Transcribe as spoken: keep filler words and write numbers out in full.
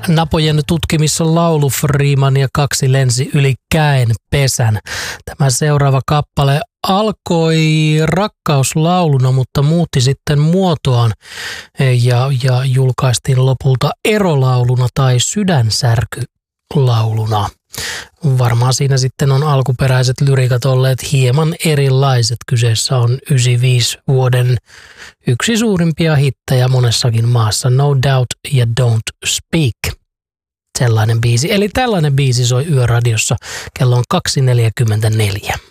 Napojen tutkimissa laulu Freeman ja kaksi lensi yli käen pesän. Tämä seuraava kappale alkoi rakkauslauluna, mutta muutti sitten muotoaan ja, ja julkaistiin lopulta erolauluna tai sydänsärkylauluna. Varmaan siinä sitten on alkuperäiset lyrikat olleet hieman erilaiset. Kyseessä on yhdeksänkymmentäviisi vuoden yksi suurimpia hittejä monessakin maassa. No Doubt ja Don't Speak. Sellainen biisi. Eli tällainen biisi soi Yöradiossa. Kello on kaksi neljäkymmentäneljä.